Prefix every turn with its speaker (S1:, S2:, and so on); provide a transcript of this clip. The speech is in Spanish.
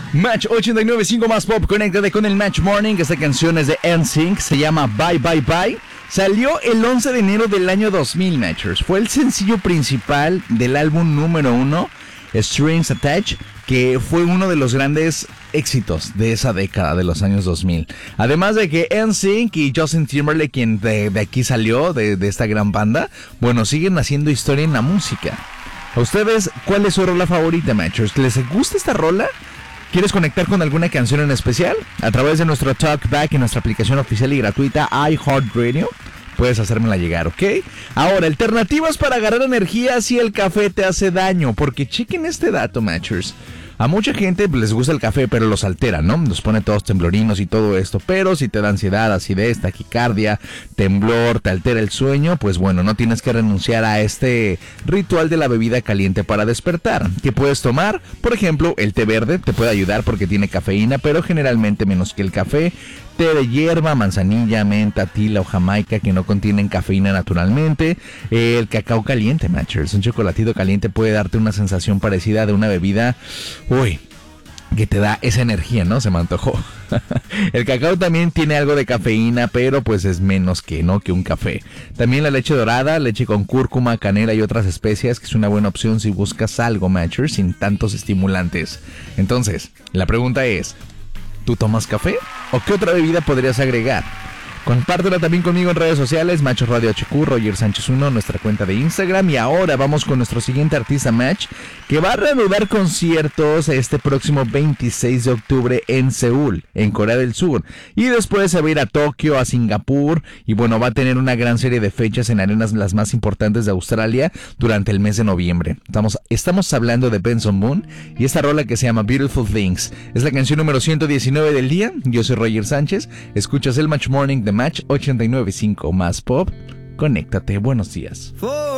S1: Match 89.5 más pop, conéctate con el Match Morning. Esta canción es de NSYNC, se llama Bye Bye Bye. Salió el 11 de enero del año 2000, Matchers. Fue el sencillo principal del álbum número 1, Strings Attached, que fue uno de los grandes éxitos de esa década de los años 2000. Además de que NSYNC y Justin Timberlake, quien de aquí salió, de esta gran banda, bueno, siguen haciendo historia en la música. ¿A ustedes cuál es su rola favorita, Matchers? ¿Les gusta esta rola? ¿Quieres conectar con alguna canción en especial? A través de nuestro Talkback en nuestra aplicación oficial y gratuita iHeartRadio. Puedes hacérmela llegar, ¿ok? Ahora, alternativas para agarrar energía si el café te hace daño. Porque chequen este dato, Matchers. A mucha gente les gusta el café, pero los altera, ¿no? Los pone todos temblorinos y todo esto. Pero si te da ansiedad, acidez, taquicardia, temblor, te altera el sueño, pues bueno, no tienes que renunciar a este ritual de la bebida caliente para despertar. ¿Qué puedes tomar? Por ejemplo, el té verde te puede ayudar porque tiene cafeína, pero generalmente menos que el café. Té de hierba, manzanilla, menta, tila o jamaica que no contienen cafeína naturalmente. El cacao caliente, Matchers. Un chocolatito caliente puede darte una sensación parecida de una bebida, que te da esa energía, ¿no? Se me antojó. El cacao también tiene algo de cafeína, pero pues es menos que un café. También la leche dorada, leche con cúrcuma, canela y otras especias, que es una buena opción si buscas algo, Matchers, sin tantos estimulantes. Entonces, la pregunta es, ¿tú tomas café? ¿O qué otra bebida podrías agregar? Compártela también conmigo en redes sociales, Match Radio HQ, Roger Sánchez 1, nuestra cuenta de Instagram. Y ahora vamos con nuestro siguiente artista, Match, que va a reanudar conciertos este próximo 26 de octubre en Seúl, en Corea del Sur. Y después se va a ir a Tokio, a Singapur. Y bueno, va a tener una gran serie de fechas en arenas las más importantes de Australia durante el mes de noviembre. Estamos hablando de Benson Boone y esta rola que se llama Beautiful Things. Es la canción número 119 del día. Yo soy Roger Sánchez. Escuchas el Match Morning de Match 89.5 más pop. Conéctate, buenos días.